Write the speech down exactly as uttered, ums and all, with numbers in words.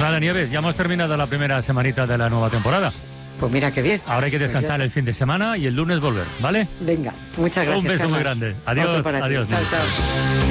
nada, Nieves, ya hemos terminado la primera semanita de la nueva temporada. Pues mira qué bien. Ahora hay que descansar pues el fin de semana y el lunes volver, ¿vale? Venga, muchas gracias. Un beso Carlos. muy grande. Adiós, Otro para ti. adiós. Chao, Nieves. chao.